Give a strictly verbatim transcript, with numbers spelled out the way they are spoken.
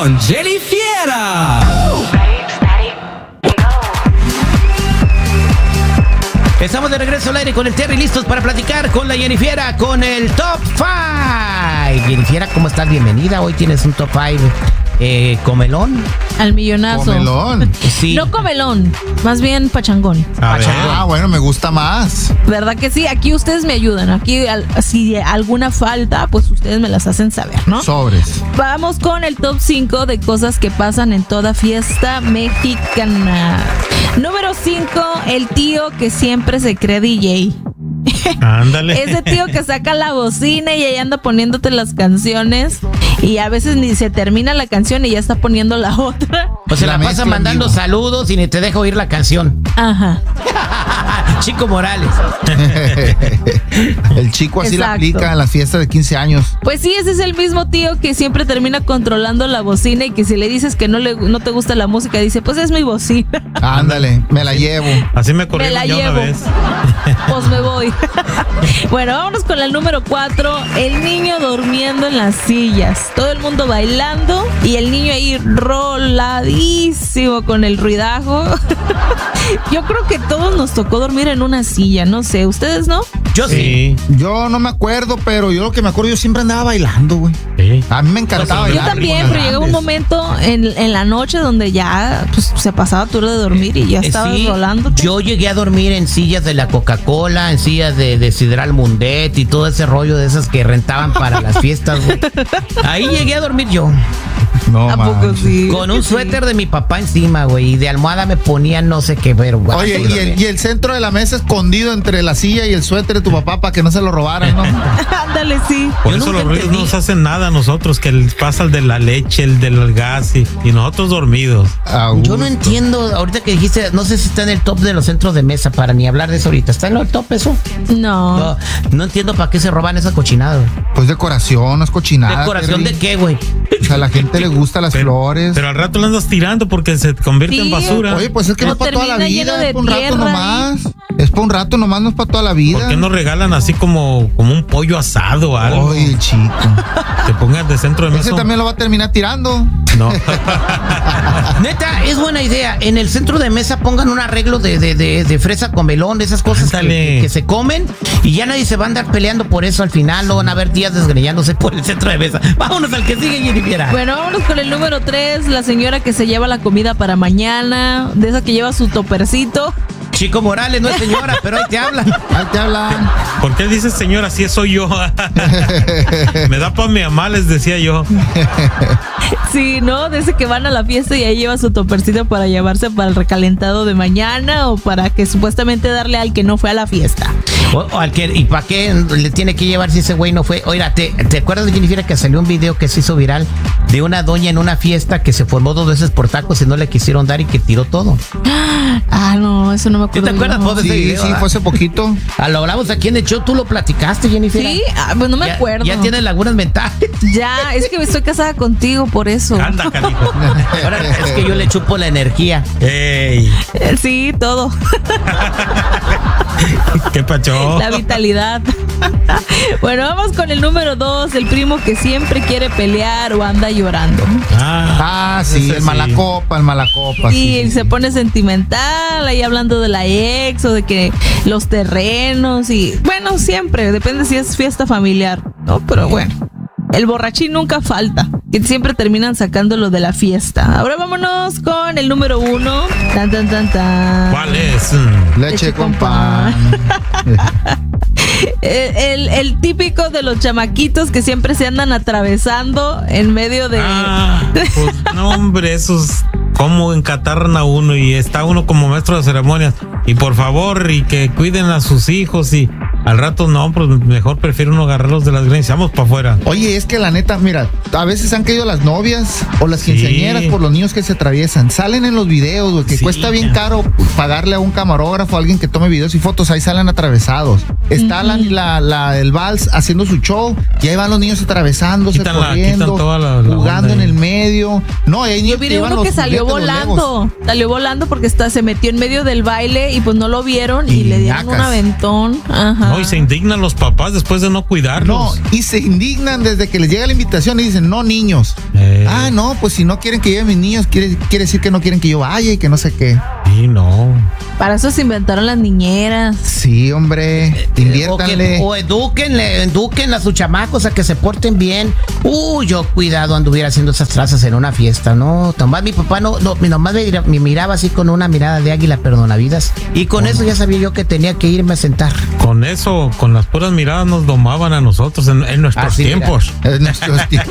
con Jenny Fiera. Estamos de regreso al aire con el Terry, listos para platicar con la Jenny Fiera con el Top cinco. Jenny Fiera, ¿cómo estás? Bienvenida. Hoy tienes un Top cinco eh, comelón. Al millonazo. Comelón. Sí. No comelón, más bien pachangón. Pachangón. Ah, bueno, me gusta más. ¿Verdad que sí? Aquí ustedes me ayudan. Aquí, al- si alguna falta, pues ustedes me las hacen saber, ¿no? Sobres. Vamos con el top cinco de cosas que pasan en toda fiesta mexicana. Número cinco, el tío que siempre se cree D J. Ándale. Ese tío que saca la bocina y ahí anda poniéndote las canciones y a veces ni se termina la canción y ya está poniendo la otra. Pues se la, La pasa mezcla en mandando vivo. saludos y ni te deja oír la canción. Ajá. Chico Morales. El chico así la Exacto. aplica en las fiestas de quince años. Pues sí, ese es el mismo tío que siempre termina controlando la bocina y que si le dices que no le no te gusta la música, dice, pues es mi bocina. Ándale, me la llevo. Así me Me corrieron la ya una llevo. vez. Pues me voy. Bueno, vámonos con el número cuatro. El niño durmiendo en las sillas. Todo el mundo bailando y el niño ahí roladísimo con el ruidajo. Yo creo que todos nos tocó dormir en una silla, no sé, ¿ustedes no? Yo sí. Sí. Yo no me acuerdo, pero yo lo que me acuerdo, yo siempre andaba bailando, güey. Sí. A mí me encantaba Pues sí, Yo bailar. también, con pero las llegaba un grandes. momento en, en la noche donde ya pues, se pasaba tu hora de dormir y ya Eh, estabas sí, rolando. yo llegué a dormir en sillas de la Coca-Cola, en sillas de, de Sidral Mundet y todo ese rollo de esas que rentaban para las fiestas, güey. Ahí llegué a dormir yo. No, ¿A poco manches. sí? Con un suéter de mi papá encima, güey. Y de almohada me ponían no sé qué, pero güey. Oye, y el, y el centro de la mesa escondido entre la silla y el suéter de tu papá para que no se lo robaran, ¿no? Ándale, sí. Por Yo eso nunca los ruidos no entendí. nos hacen nada a nosotros, que el- pasa el de la leche, el del gas y, y nosotros dormidos. A Yo gusto. no entiendo, ahorita que dijiste, no sé si está en el top de los centros de mesa para ni hablar de eso ahorita. ¿Está en el top eso? No. No, no entiendo para qué se roban esa cochinada, güey. Pues decoración, no es cochinada. ¿Decoración de Terry. qué, güey? O sea, a la gente le gustan las Pero, flores. pero al rato lo andas tirando porque se convierte Sí. en basura. Oye, pues es que no, No es para toda la termina lleno vida, de es para un rato tierra nomás. Es para un rato nomás, no es para toda la vida. ¿Por qué no regalan así como, como un pollo asado o algo? Oye, chico. Te pongan de centro de Ese mesa. también lo va a terminar tirando. No. Neta, es buena idea. En el centro de mesa pongan un arreglo de, de, de, de fresa con melón, de esas cosas que, Ándale. que se comen y ya nadie se va a andar peleando por eso al final. No van a haber tías desgreñándose por el centro de mesa. Vámonos al que sigue, Jenny Fiera. Bueno, vámonos con el número tres, la señora que se lleva la comida para mañana, de esa que lleva su topercito. Chico Morales, no es señora, pero ahí te hablan. Ahí te hablan. ¿Por qué dices, señora, así soy yo? Me da pa' mi mamá, les decía yo. Sí, ¿no? De ese que van a la fiesta y ahí lleva su topercito para llevarse para el recalentado de mañana o para que supuestamente darle al que no fue a la fiesta. O, o al que, ¿y para qué le tiene que llevar si ese güey no fue? Oiga, ¿te, ¿te acuerdas de Jenny Fiera que salió un video que se hizo viral de una doña en una fiesta que se formó dos veces por tacos y no le quisieron dar y que tiró todo? Ah, no, eso no me acuerdo. ¿Tú te acuerdas, yo. vos, de ese Sí, video? sí, ah? fue hace poquito. Ah, lo hablamos aquí en el show, tú lo platicaste, Jenny Fiera. Sí, ah, pues no me Ya- acuerdo. Ya tienes lagunas mentales. Ya, es que estoy casada contigo, por eso. Anda, canijo. Ahora es que yo le chupo la energía. Ey, Eh, Sí, todo. qué pacho. La vitalidad. Bueno, vamos con el número dos, el primo que siempre quiere pelear o anda llorando. Ah, Ah, sí, ese el malacopa, el malacopa. Y sí, sí, se sí. pone sentimental ahí hablando de la ex o de que los terrenos y bueno, siempre, depende si es fiesta familiar, ¿no? Pero bueno, el borrachín nunca falta, que siempre terminan sacándolo de la fiesta. Ahora vámonos con el número uno. Tan, tan, tan, tan. ¿cuál es? Leche con pan. El, el- el típico de los chamaquitos que siempre se andan atravesando en medio de... Ah, pues no, hombre, esos cómo encatarran a uno y está uno como maestro de ceremonias. Y por favor, y que cuiden a sus hijos y al rato no, pues mejor prefiero uno agarrarlos de las greñas. Vamos para afuera. Oye, es que la neta, mira, a veces han caído las novias o las Sí. quinceañeras por los niños que se atraviesan. Salen en los videos, güey, que Sí. cuesta bien caro pagarle a un camarógrafo, a alguien que tome videos y fotos, ahí salen atravesados. Está la, la, la- el vals haciendo su show y ahí van los niños atravesándose, Quitan la- corriendo, quitan toda la- la jugando onda en ahí. el medio. no, no, hay niños Yo vi de llevan uno que los salió juguetes, los Legos. volando, salió volando porque está, se metió en medio del baile y pues no lo vieron y, Y le dieron ñacas. un aventón. Ajá. No, y se indignan los papás después de no No, cuidarlos. y se indignan desde que les llega la invitación y dicen, no, niños. Eh, Ah, no, pues si no quieren que lleven mis niños, quiere, quiere decir que no quieren que yo vaya y que no sé qué. sí, no. Para eso se inventaron las niñeras. Sí, hombre, O, que, inviértanle. o edúquenle, eduquen a sus chamacos a que se porten bien. Uy, yo cuidado anduviera haciendo esas trazas en una fiesta, ¿no? Tomás, mi papá no, no nomás me, mira- me miraba así con una mirada de águila perdonavidas. Y con eso ya sabía yo que tenía que irme a sentar. Con eso, con las puras miradas nos domaban a nosotros en, en nuestros Así, mira. tiempos. En nuestros tiempos.